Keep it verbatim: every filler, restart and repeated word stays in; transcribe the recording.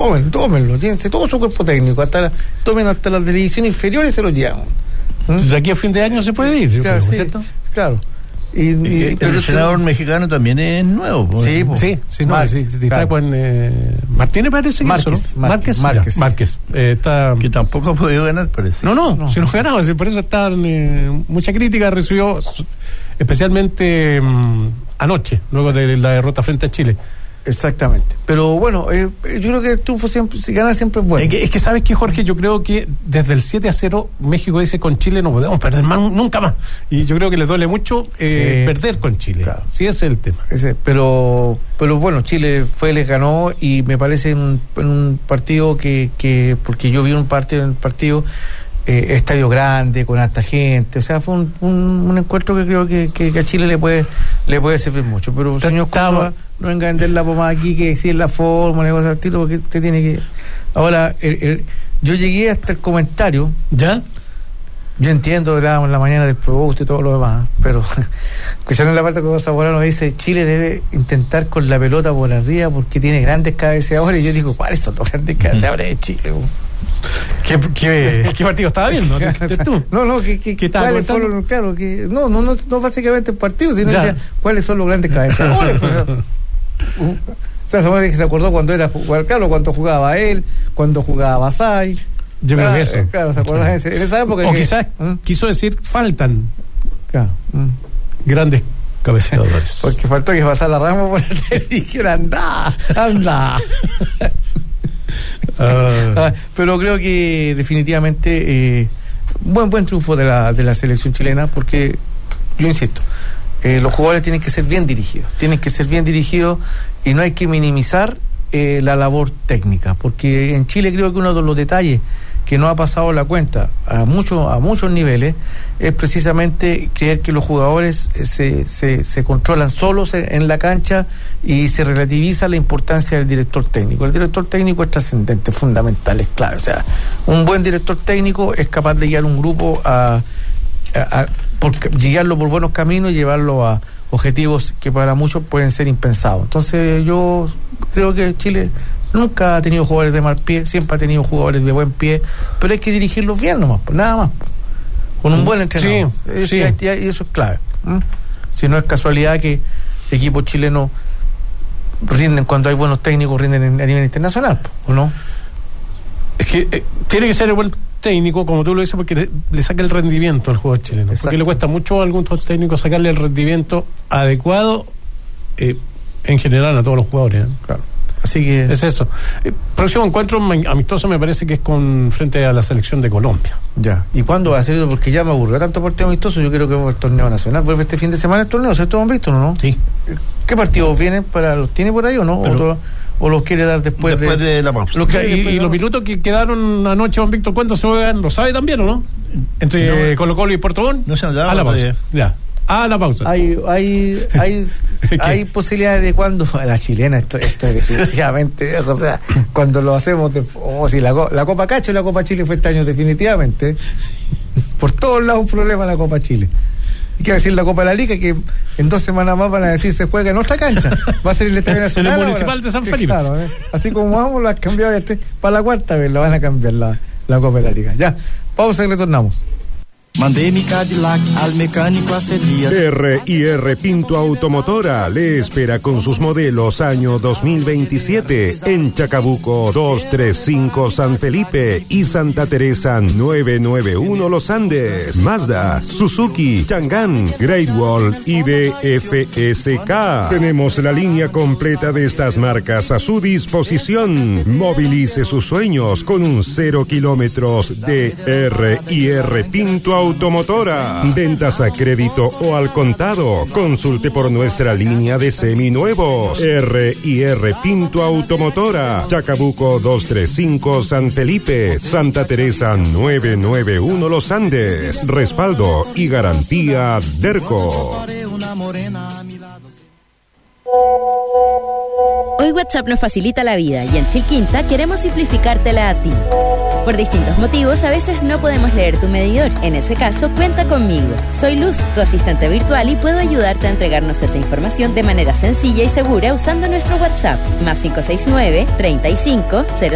Tómenlo, tómenlo, llévense todo su cuerpo técnico, hasta la, tomen hasta las divisiones inferiores y se los llevan. ¿Mm? De aquí a fin de año se puede ir, claro, creo, sí, ¿cierto? Claro. Y, y, y, el senador mexicano también es nuevo. Pues. Sí, pues. sí, sí, no, Márquez, sí, claro. con, eh, Martínez parece que Márquez, eso, ¿no? Márquez, Márquez, Márquez, Márquez eh, está... que tampoco ha podido ganar, parece. No, no, no. si no ganaba, por eso está eh, mucha crítica recibió, especialmente um, anoche, luego de la derrota frente a Chile. Exactamente. Pero bueno, eh, yo creo que el triunfo siempre, si gana siempre es bueno. Es que, es que sabes que, Jorge, yo creo que desde el siete a cero México dice con Chile no podemos perder más, nunca más. Y yo creo que les duele mucho eh, sí. perder con Chile. Claro. Sí, ese es el tema. Ese, pero pero bueno, Chile fue, les ganó y me parece en un, en un partido que, que, porque yo vi un partido en el partido, eh, estadio grande, con harta gente, o sea, fue un, un, un encuentro que creo que, que, que a Chile le puede le puede servir mucho. Pero señor Córdoba, no venga a vender la pomada aquí, que si es la fórmula y cosas del estilo, porque usted tiene que... Ahora, el, el, yo llegué hasta el comentario. ¿Ya? Yo entiendo, hablábamos en la mañana del producto y todo lo demás, pero escucharon la parte que Zamorano dice, Chile debe intentar con la pelota por arriba porque tiene grandes cabeceadores, y yo digo, ¿cuáles son los grandes cabeceadores de Chile? ¿Qué, qué, ¿Qué partido estaba viendo? ¿Tú? No, no, que, que, ¿Qué ¿cuáles fueron, claro, que no, no, no, no básicamente el partido, sino decía, ¿cuáles son los grandes cabeceadores? Pues, uh, o sea, Zamorano que se acordó cuando era, claro, cuando jugaba él, cuando jugaba Basay. Yo creo que eso. Claro, ¿se acuerdan de ese? En esa época. O que, quizás ¿eh? quiso decir, faltan. Claro. Mm. Grandes cabeceadores. Porque faltó que pasara la Ramos por el y dijera, anda, anda. uh. Pero creo que definitivamente eh, buen buen triunfo de la, de la selección chilena, porque yo insisto, eh, los jugadores tienen que ser bien dirigidos, tienen que ser bien dirigidos y no hay que minimizar eh, la labor técnica, porque en Chile creo que uno de los detalles que no ha pasado la cuenta a muchos a muchos niveles es precisamente creer que los jugadores se, se, se controlan solos en la cancha y se relativiza la importancia del director técnico. El director técnico es trascendente, fundamental, es clave. O sea, un buen director técnico es capaz de guiar un grupo a, a, a por, guiarlo por buenos caminos y llevarlo a objetivos que para muchos pueden ser impensados. Entonces yo creo que Chile nunca ha tenido jugadores de mal pie, siempre ha tenido jugadores de buen pie, pero hay que dirigirlos bien nomás, nada más, con un buen entrenador. Sí, sí. Y, y eso es clave. ¿Mm? Si no es casualidad que equipos chilenos rinden cuando hay buenos técnicos, rinden en, a nivel internacional, ¿o no? Es que eh, tiene que ser el buen técnico, como tú lo dices, porque le, le saca el rendimiento al jugador chileno. Exacto. Porque le cuesta mucho a algunos técnicos sacarle el rendimiento adecuado eh, en general a todos los jugadores, ¿eh? Claro. Así que es eso. El próximo encuentro amistoso me parece que es con frente a la selección de Colombia. Ya. ¿Y cuándo va a ser? Porque ya me aburrió tanto partido amistoso. Yo quiero que vuelva el torneo nacional. ¿Vuelve este fin de semana el torneo? ¿Cierto, don Víctor, no? Sí. ¿Qué partidos vienen? para ¿Los tiene por ahí o no? Pero, ¿O, todo, ¿O los quiere dar después, después de, de la pausa? Los que, sí, y, y los los minutos que quedaron anoche, don Víctor, ¿cuántos se juegan? ¿Lo sabe también o no? Entre no, Colo Colo y Puerto Montt. No se han dado. A la pausa. Ya. A la pausa. Hay hay hay, hay posibilidades de cuando la chilena esto esto es definitivamente, o sea, cuando lo hacemos de, o si la, la Copa Cacho y la Copa Chile fue este año definitivamente por todos lados un problema la Copa Chile. Y quiero decir la Copa de la Liga, que en dos semanas más van a decir se juega en otra cancha, va a ser el Estadio Nacional en el Municipal ahora, de San Felipe. Claro, ¿eh? Así como vamos lo han cambiado para la cuarta vez, lo van a cambiar la, la Copa de la Liga. Ya, pausa y retornamos. Mandé mi Cadillac al mecánico hace días. R y R Pinto Automotora le espera con sus modelos año dos mil veintisiete en Chacabuco doscientos treinta y cinco San Felipe y Santa Teresa novecientos noventa y uno Los Andes. Mazda, Suzuki, Chang'an, Great Wall y D F S K. Tenemos la línea completa de estas marcas a su disposición. Movilice sus sueños con un cero kilómetros de R y R Pinto Automotora. Automotora. Ventas a crédito o al contado. Consulte por nuestra línea de seminuevos. R y R Pinto Automotora. Chacabuco doscientos treinta y cinco San Felipe. Santa Teresa novecientos noventa y uno Los Andes. Respaldo y garantía Derco. Hoy WhatsApp nos facilita la vida y en Chilquinta queremos simplificártela a ti. Por distintos motivos, a veces no podemos leer tu medidor. En ese caso, cuenta conmigo. Soy Luz, tu asistente virtual, y puedo ayudarte a entregarnos esa información de manera sencilla y segura usando nuestro WhatsApp, más cinco seis nueve, treinta y cinco, cero